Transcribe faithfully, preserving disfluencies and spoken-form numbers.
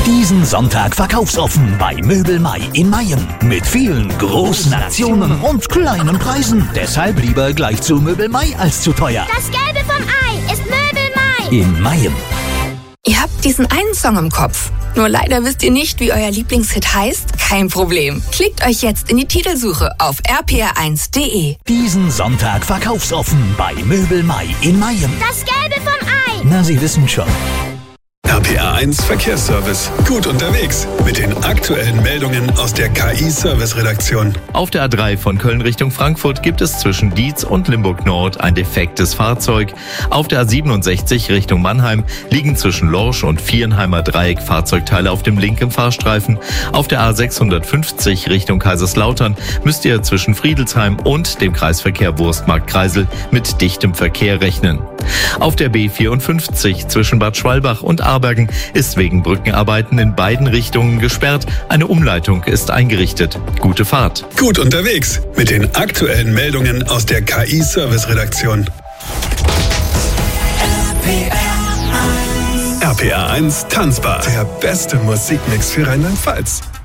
Diesen Sonntag verkaufsoffen bei Möbel Mai in Mayen. Mit vielen großen Aktionen und kleinen Preisen. Deshalb lieber gleich zu Möbel Mai als zu teuer. Das Gelbe vom Ei ist Möbel Mai. In Mayen. Ihr habt diesen einen Song im Kopf. Nur leider wisst ihr nicht, wie euer Lieblingshit heißt? Kein Problem. Klickt euch jetzt in die Titelsuche auf r p r eins punkt d e. Diesen Sonntag verkaufsoffen bei Möbel Mai in Mayen. Das Gelbe vom Ei. Na, Sie wissen schon. R P R eins Verkehrsservice. Gut unterwegs mit den aktuellen Meldungen aus der K I-Service-Redaktion. Auf der A drei von Köln Richtung Frankfurt gibt es zwischen Dietz und Limburg Nord ein defektes Fahrzeug. Auf der A siebenundsechzig Richtung Mannheim liegen zwischen Lorsch und Vierenheimer Dreieck Fahrzeugteile auf dem linken Fahrstreifen. Auf der A sechshundertfünfzig Richtung Kaiserslautern müsst ihr zwischen Friedelsheim und dem Kreisverkehr Wurstmarkt-Kreisel mit dichtem Verkehr rechnen. Auf der B vierundfünfzig zwischen Bad Schwalbach und Aarbergen ist wegen Brückenarbeiten in beiden Richtungen gesperrt. Eine Umleitung ist eingerichtet. Gute Fahrt. Gut unterwegs mit den aktuellen Meldungen aus der K I-Service-Redaktion. R P R eins Tanzbar. Der beste Musikmix für Rheinland-Pfalz.